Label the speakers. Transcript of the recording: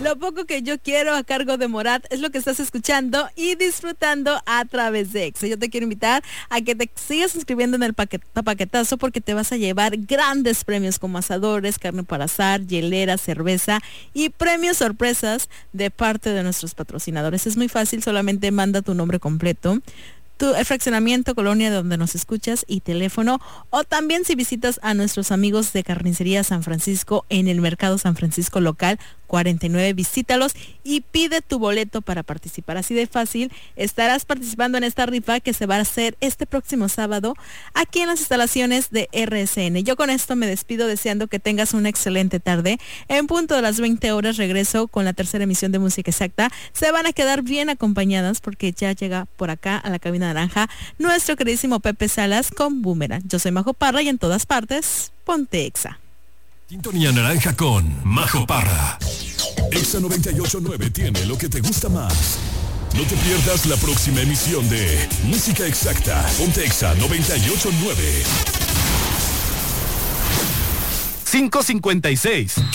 Speaker 1: Lo poco que yo quiero a cargo de Morat es lo que estás escuchando y disfrutando a través de Exa. Yo te quiero invitar a que te sigas inscribiendo en el paquetazo porque te vas a llevar grandes premios como asadores, carne para asar, hielera, cerveza y premios sorpresas de parte de nuestros patrocinadores. Es muy fácil, solamente manda tu nombre completo, el fraccionamiento, colonia de donde nos escuchas y teléfono, o también si visitas a nuestros amigos de Carnicería San Francisco en el Mercado San Francisco local 49, visítalos y pide tu boleto para participar. Así de fácil, estarás participando en esta rifa que se va a hacer este próximo sábado aquí en las instalaciones de RSN. Yo con esto me despido deseando que tengas una excelente tarde. En punto de las 20 horas regreso con la tercera emisión de Música Exacta. Se van a quedar bien acompañadas porque ya llega por acá a la cabina naranja nuestro queridísimo Pepe Salas con Boomerang. Yo soy Majo Parra y en todas partes, ponte Exa.
Speaker 2: Sintonía naranja con Majo Parra. Exa 98.9 tiene lo que te gusta más. No te pierdas la próxima emisión de Música Exacta. Ponte Exa 98.9.
Speaker 3: 5:56.